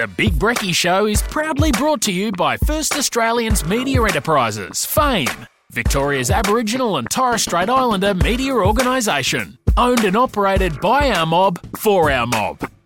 The Big Brekkie Show is proudly brought to you by First Australians Media Enterprises, FAME, Victoria's Aboriginal and Torres Strait Islander media organisation. Owned and operated by our mob, for our mob.